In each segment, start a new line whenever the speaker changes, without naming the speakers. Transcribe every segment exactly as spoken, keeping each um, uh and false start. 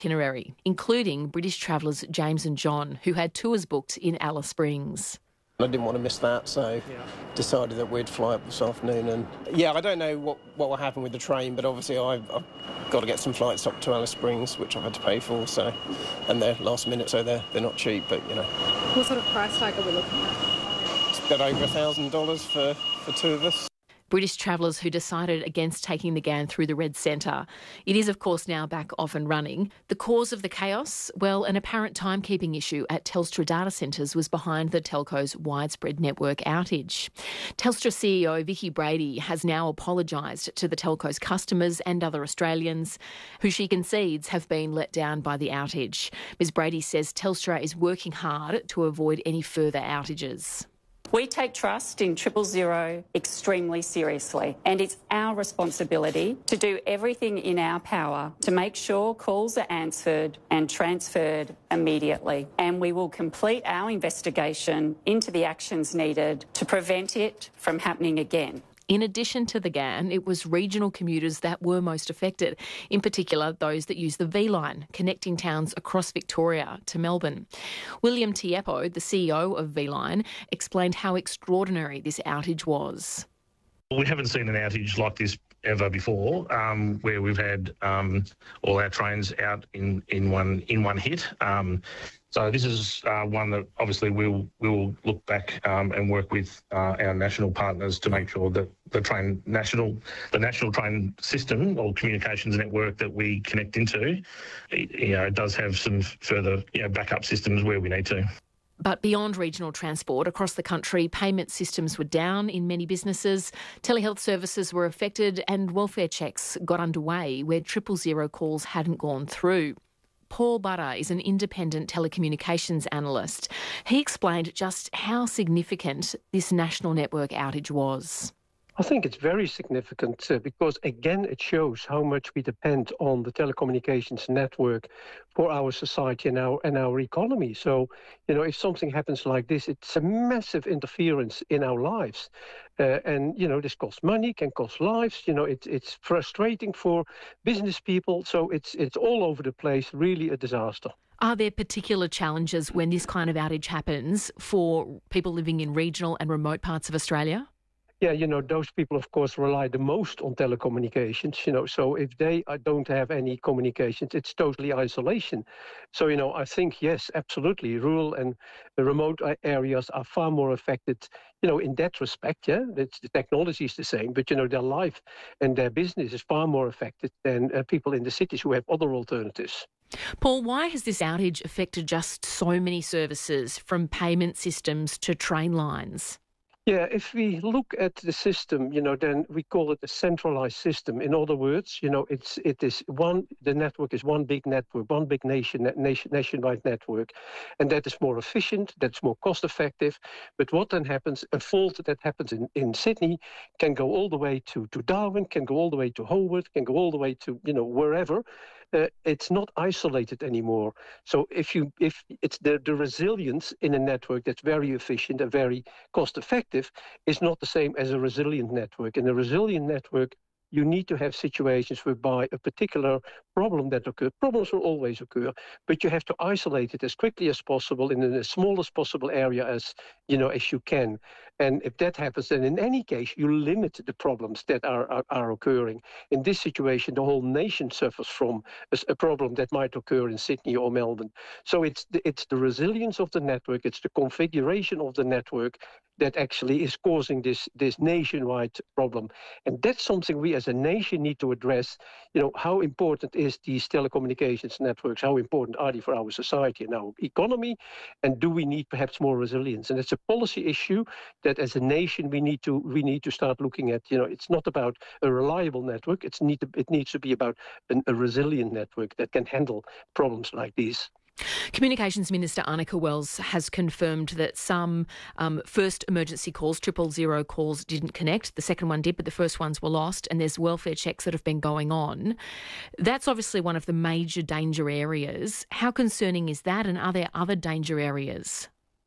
itinerary, including British travellers James and John, who had tours booked in Alice Springs.
I didn't want to miss that, so yeah. decided that we'd fly up this afternoon. And yeah, I don't know what, what will happen with the train, but obviously I've, I've got to get some flights up to Alice Springs, which I've had to pay for, so, and they're last minute, so they're, they're not cheap, but, you know.
What sort of price tag are we looking at?
It's about over one thousand dollars for, for two of us.
British travellers who decided against taking the G A N through the Red Centre. It is, of course, now back off and running. The cause of the chaos? Well, an apparent timekeeping issue at Telstra data centres was behind the telco's widespread network outage. Telstra C E O Vicki Brady has now apologised to the telco's customers and other Australians who she concedes have been let down by the outage. Ms Brady says Telstra is working hard to avoid any further outages.
We take trust in Triple Zero extremely seriously, and it's our responsibility to do everything in our power to make sure calls are answered and transferred immediately. And we will complete our investigation into the actions needed to prevent it from happening again.
In addition to the G A N, it was regional commuters that were most affected, in particular those that use the V line, connecting towns across Victoria to Melbourne. William Tiepo, the C E O of V line, explained how extraordinary this outage was.
We haven't seen an outage like this ever before, um, where we've had um, all our trains out in, in one in one hit. Um, so this is uh, one that obviously we'll we'll look back um, and work with uh, our national partners to make sure that the train national the national train system or communications network that we connect into, you know, it does have some further you know, backup systems where we need to.
But beyond regional transport, across the country, payment systems were down in many businesses, telehealth services were affected and welfare checks got underway where triple zero calls hadn't gone through. Paul Butter is an independent telecommunications analyst. He explained just how significant this national network outage was.
I think it's very significant uh, because, again, it shows how much we depend on the telecommunications network for our society and our, and our economy. So, you know, if something happens like this, it's a massive interference in our lives. Uh, and, you know, this costs money, can cost lives. You know, it, it's frustrating for business people. So it's, it's all over the place, really a disaster.
Are there particular challenges when this kind of outage happens for people living in regional and remote parts of Australia?
Yeah, you know, those people, of course, rely the most on telecommunications, you know, so if they don't have any communications, it's totally isolation. So, you know, I think, yes, absolutely, rural and remote areas are far more affected, you know, in that respect, yeah, it's, the technology is the same, but, you know, their life and their business is far more affected than uh, people in the cities who have other alternatives.
Paul, why has this outage affected just so many services, from payment systems to train lines?
Yeah, if we look at the system, you know, then we call it a centralized system. In other words, you know, it's it is one. The network is one big network, one big nation, nation nationwide network, and that is more efficient. That's more cost effective. But what then happens? A fault that happens in, in Sydney can go all the way to to Darwin, can go all the way to Hobart, can go all the way to you know wherever. Uh, it's not isolated anymore. So if you if it's the, the resilience in a network that's very efficient and very cost effective is not the same as a resilient network. In a resilient network, you need to have situations whereby a particular problem that occurs, problems will always occur, but you have to isolate it as quickly as possible in the smallest possible area as, you know, as you can. And if that happens, then in any case, you limit the problems that are, are, are occurring. In this situation, the whole nation suffers from a, a problem that might occur in Sydney or Melbourne. So it's the, it's the resilience of the network, it's the configuration of the network that actually is causing this, this nationwide problem. And that's something we as a nation need to address. You know, how important is these telecommunications networks? How important are they for our society and our economy? And do we need perhaps more resilience? And it's a policy issue that as a nation we need to we need to start looking at. You know, it's not about a reliable network. It's need to, it needs to be about an, a resilient network that can handle problems like these.
Communications Minister Anika Wells has confirmed that some um, first emergency calls, triple zero calls, didn't connect. The second one did, but the first ones were lost, and there's welfare checks that have been going on. That's obviously one of the major danger areas. How concerning is that, and are there other danger areas?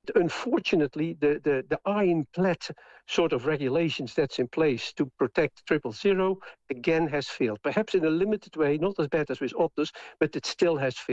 Unfortunately, the, the, the ironclad sort of regulations that's in place to protect triple zero again has failed. Perhaps in a limited way, not as bad as with Optus, but it still has failed.